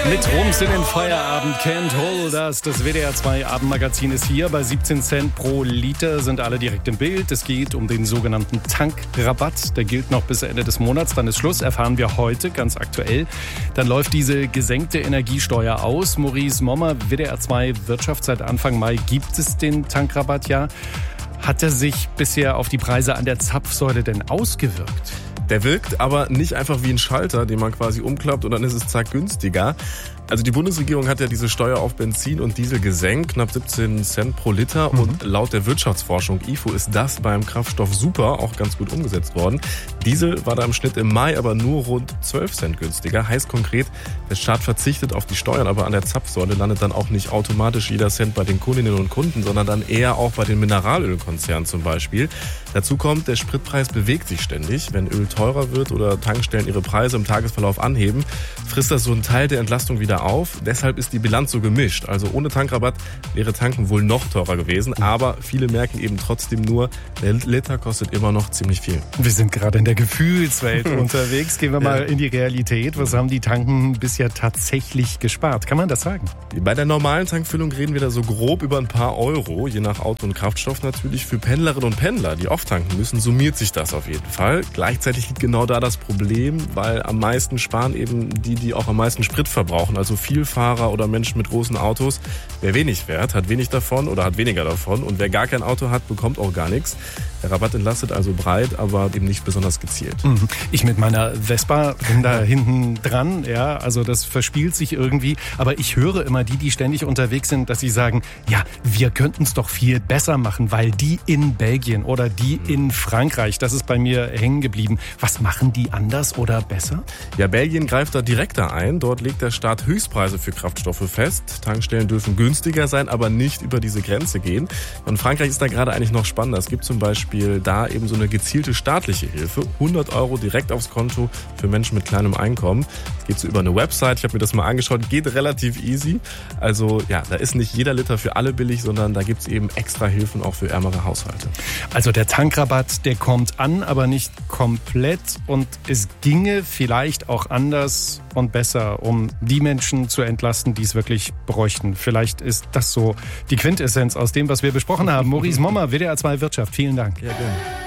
Mit Rums in den Feierabend, Can't Hold Us. Das WDR 2 Abendmagazin ist hier. Bei 17 Cent pro Liter sind alle direkt im Bild. Es geht um den sogenannten Tankrabatt. Der gilt noch bis Ende des Monats. Dann ist Schluss, erfahren wir heute, ganz aktuell. Dann läuft diese gesenkte Energiesteuer aus. Maurice Mommer, WDR 2 Wirtschaft. Seit Anfang Mai gibt es den Tankrabatt ja. Hat er sich bisher auf die Preise an der Zapfsäule denn ausgewirkt? Der wirkt aber nicht einfach wie ein Schalter, den man quasi umklappt und dann ist es zack günstiger. Also die Bundesregierung hat ja diese Steuer auf Benzin und Diesel gesenkt, knapp 17 Cent pro Liter. Und laut der Wirtschaftsforschung IFO ist das beim Kraftstoff super, auch ganz gut umgesetzt worden. Diesel war da im Schnitt im Mai aber nur rund 12 Cent günstiger. Heißt konkret, der Staat verzichtet auf die Steuern, aber an der Zapfsäule landet dann auch nicht automatisch jeder Cent bei den Kundinnen und Kunden, sondern dann eher auch bei den Mineralölkonzernen zum Beispiel. Dazu kommt, der Spritpreis bewegt sich ständig. Wenn Öl teurer wird oder Tankstellen ihre Preise im Tagesverlauf anheben, frisst das so einen Teil der Entlastung wieder auf. Deshalb ist die Bilanz so gemischt. Also ohne Tankrabatt wäre Tanken wohl noch teurer gewesen. Aber viele merken eben trotzdem nur, der Liter kostet immer noch ziemlich viel. Wir sind gerade in der Gefühlswelt unterwegs. Gehen wir mal in die Realität. Was haben die Tanken bisher tatsächlich gespart? Kann man das sagen? Bei der normalen Tankfüllung reden wir da so grob über ein paar Euro. Je nach Auto und Kraftstoff natürlich. Für Pendlerinnen und Pendler, die oft tanken müssen, summiert sich das auf jeden Fall. Gleichzeitig liegt genau da das Problem, weil am meisten sparen eben die auch am meisten Sprit verbrauchen. Also Vielfahrer oder Menschen mit großen Autos. Wer wenig fährt, hat wenig davon oder hat weniger davon. Und wer gar kein Auto hat, bekommt auch gar nichts. Der Rabatt entlastet also breit, aber eben nicht besonders gezielt. Ich mit meiner Vespa bin da hinten dran. Ja, also das verspielt sich irgendwie. Aber ich höre immer die ständig unterwegs sind, dass sie sagen, ja, wir könnten es doch viel besser machen, weil die in Belgien oder die in Frankreich, das ist bei mir hängen geblieben. Was machen die anders oder besser? Ja, Belgien greift da direkter ein. Dort legt der Staat Höchstpreise für Kraftstoffe fest. Tankstellen dürfen günstiger sein, aber nicht über diese Grenze gehen. Und Frankreich ist da gerade eigentlich noch spannender. Es gibt zum Beispiel da eben so eine gezielte staatliche Hilfe. 100 Euro direkt aufs Konto für Menschen mit kleinem Einkommen. Das geht so über eine Website. Ich habe mir das mal angeschaut. Geht relativ easy. Also ja, da ist nicht jeder Liter für alle billig, sondern da gibt es eben extra Hilfen auch für ärmere Haushalte. Also der Tankrabatt, der kommt an, aber nicht komplett. Und es ginge vielleicht auch anders und besser, um die Menschen zu entlasten, die es wirklich bräuchten. Vielleicht ist das so die Quintessenz aus dem, was wir besprochen haben. Maurice Mommer, WDR 2 Wirtschaft. Vielen Dank. Ja, gerne.